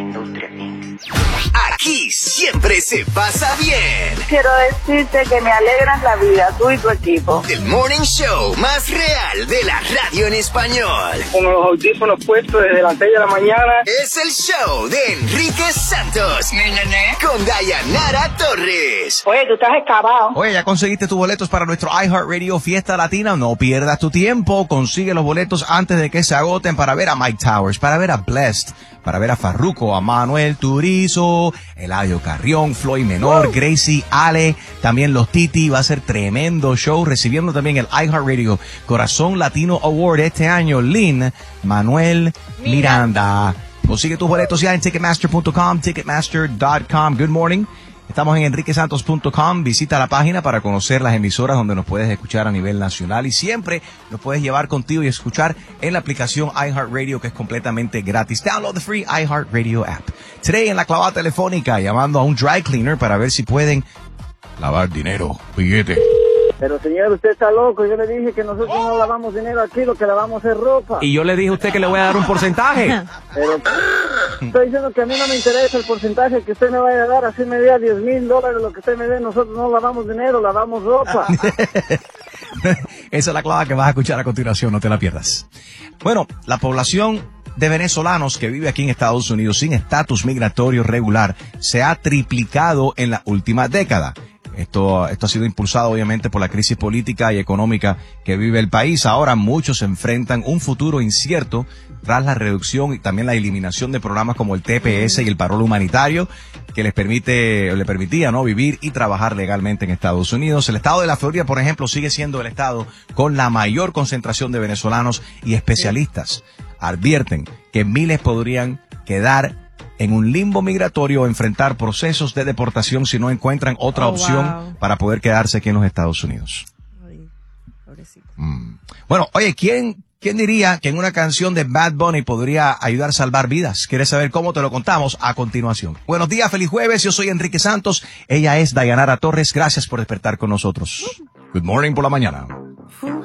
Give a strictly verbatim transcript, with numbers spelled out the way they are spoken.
industria incorporated. Aquí siempre se pasa bien. Quiero decirte que me alegras la vida, tú y tu equipo. El morning show más real de la radio en español. Con los audífonos puestos desde las seis de la mañana. Es el show de Enrique Santos. Nene. Con Dayanara Torres. Oye, tú estás excavado. Oye, ¿ya conseguiste tus boletos para nuestro iHeartRadio Fiesta Latina? No pierdas tu tiempo. Consigue los boletos antes de que se agoten para ver a Mike Towers, para ver a Blessed, para ver a Farruko, a Manuel Turizo, Eladio Carrión, Floyd Menor, uh. Gracie, Ale, también los Titi. Va a ser tremendo show, recibiendo también el iHeartRadio Corazón Latino Award este año, Lin Manuel Miranda. Consigue tus boletos ya en ticketmaster punto com, ticketmaster punto com. Good morning. Estamos en enrique santos punto com. Visita la página para conocer las emisoras donde nos puedes escuchar a nivel nacional, y siempre nos puedes llevar contigo y escuchar en la aplicación iHeartRadio, que es completamente gratis. Download the free iHeartRadio app. Today en la clavada telefónica, llamando a un dry cleaner para ver si pueden lavar dinero, billete. Pero señor, usted está loco. Yo le dije que nosotros no lavamos dinero aquí, lo que lavamos es ropa. Y yo le dije a usted que le voy a dar un porcentaje. Pero estoy diciendo que a mí no me interesa el porcentaje que usted me vaya a dar. Así me dé diez mil dólares lo que usted me dé. Nosotros no lavamos dinero, lavamos ropa. Esa es la clave que vas a escuchar a continuación, no te la pierdas. Bueno, la población de venezolanos que vive aquí en Estados Unidos sin estatus migratorio regular se ha triplicado en la última década. Esto, esto ha sido impulsado obviamente por la crisis política y económica que vive el país. Ahora muchos enfrentan un futuro incierto tras la reducción y también la eliminación de programas como el T P S y el parol humanitario, que les permite, le permitía, ¿no?, vivir y trabajar legalmente en Estados Unidos. El estado de la Florida, por ejemplo, sigue siendo el estado con la mayor concentración de venezolanos, y especialistas advierten que miles podrían quedar en un limbo migratorio o enfrentar procesos de deportación si no encuentran otra oh, opción wow. para poder quedarse aquí en los Estados Unidos. Ay, pobrecito. Mm. Bueno, oye, ¿quién, ¿quién diría que en una canción de Bad Bunny podría ayudar a salvar vidas? ¿Quieres saber cómo? Te lo contamos a continuación. Buenos días, feliz jueves. Yo soy Enrique Santos. Ella es Dayanara Torres. Gracias por despertar con nosotros. Good morning por la mañana.